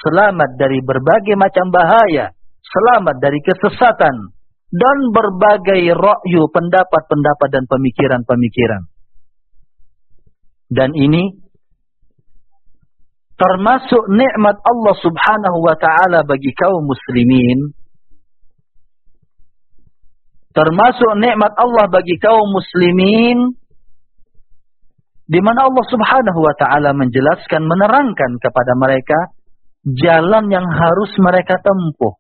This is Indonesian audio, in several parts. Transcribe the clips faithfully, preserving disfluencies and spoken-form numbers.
selamat dari berbagai macam bahaya, selamat dari kesesatan, dan berbagai ra'yu, pendapat-pendapat dan pemikiran-pemikiran. Dan ini termasuk nikmat Allah Subhanahu wa ta'ala bagi kaum muslimin. Termasuk nikmat Allah bagi kaum muslimin, di mana Allah Subhanahu wa ta'ala menjelaskan, menerangkan kepada mereka jalan yang harus mereka tempuh.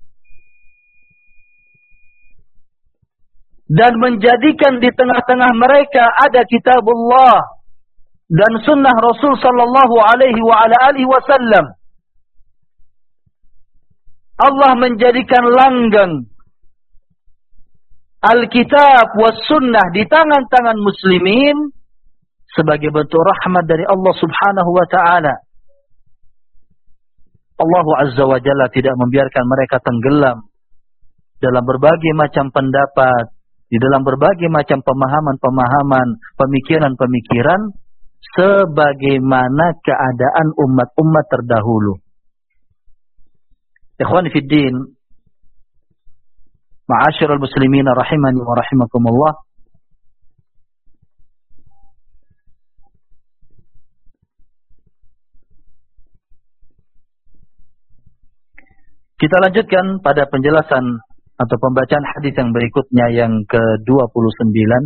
Dan menjadikan di tengah-tengah mereka ada kitabullah dan sunnah Rasul sallallahu alaihi wa ala alihi wasallam. Allah menjadikan langgang Alkitab was sunnah di tangan-tangan muslimin sebagai bentuk rahmat dari Allah Subhanahu wa ta'ala. Allah Azza wa Jalla tidak membiarkan mereka tenggelam dalam berbagai macam pendapat, di dalam berbagai macam pemahaman-pemahaman, pemikiran-pemikiran, sebagaimana keadaan umat-umat terdahulu. Ikhwani fid din, ma'asyiral muslimin rahimani wa rahimakumullah. Kita lanjutkan pada penjelasan atau pembacaan hadis yang berikutnya, yang ke dua puluh sembilan.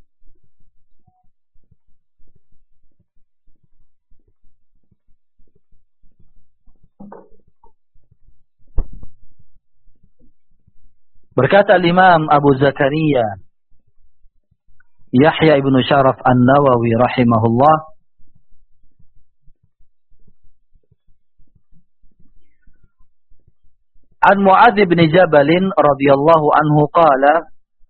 Berkata Imam Abu Zakaria Yahya ibn Sharaf An-Nawawi rahimahullah, an Mu'adz bin Jabal radhiyallahu anhu qala,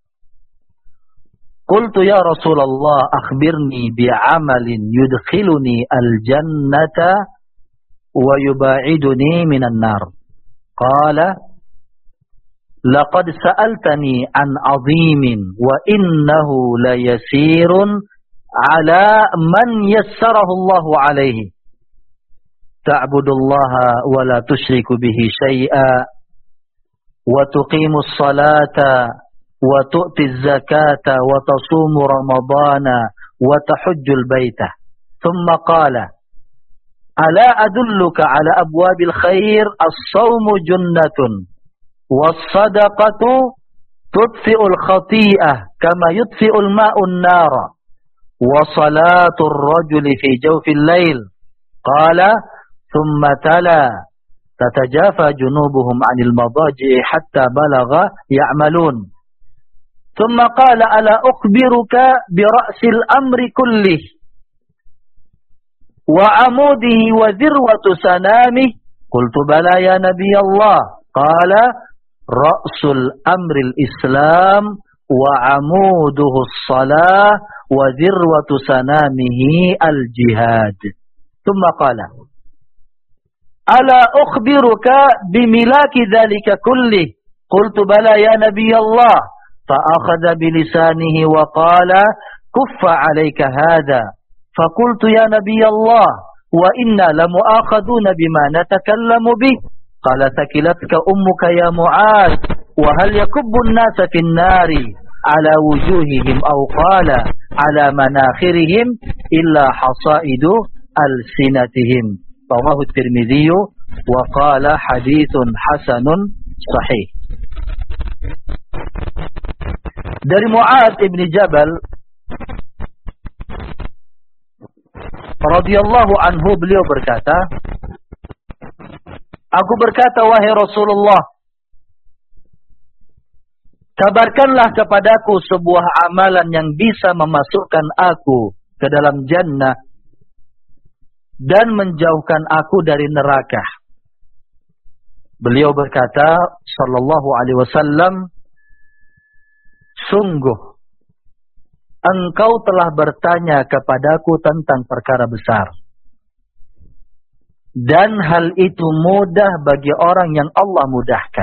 qultu ya Rasulullah akhbirni bi'amalin yudkhiluni al-jannata wa yuba'iduni minan nar. Qala laqad sa'altani an 'azimin wa innahu la yasirun 'ala man yassarahu Allahu 'alaihi. Ta'budullaha wa la tusyriku bihi syai'a wa tuqimus salata wa tu'tiz zakata wa tasumu ramadana wa tahujjul baita. Thumma qala ala adulluka ala abwabil khair as-sawmu junnatun was-sadaqatu tudfi'ul khati'ah kama yudfi'ul ma'un nara wa salatur rajuli fi jawfil lail. Qala thumma tala tatajafa junubuhum 'anil madaji'i hatta balagha ya'malun. Thumma qala ala ukhbiruka bi ra'sil amri kullih wa 'amudihi wa dhirwatu sanamih. Qultu bala ya nabiy Allah. Qala ra'sul amril islam wa 'amuduhu as-salah wa dhirwatu sanamihi al-jihad. Thumma qala ala ukhbiruka bimilaki dhalika kullih. Qultu bala ya nabiy Allah. Fa akhadha bilisanihi wa qala kuffa 'alayka hadha. Fa qultu ya nabiy Allah wa inna lamu'akhaduna bima natakallamu bih. Qala thakilatka ummuka ya Mu'adz wa hal yakubbu an-nasa fi an-nari ala wujuhihim aw qala ala manakhirihim illa hasaidu alsinatihim. Rawahu Tirmidzi wa qala haditsun hasanun sahih. Dari Mu'adz ibn Jabal radhiyallahu anhu, beliau berkata, aku berkata, wahai Rasulullah, kabarkanlah kepadaku sebuah amalan yang bisa memasukkan aku ke dalam jannah dan menjauhkan aku dari neraka. Beliau berkata sallallahu alaihi wasallam, sungguh engkau telah bertanya kepadaku tentang perkara besar, dan hal itu mudah bagi orang yang Allah mudahkan.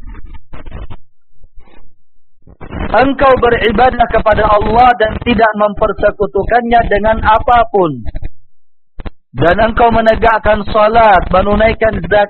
Engkau beribadah kepada Allah dan tidak mempersekutukannya dengan apapun, dan engkau menegakkan salat, menunaikan zakat,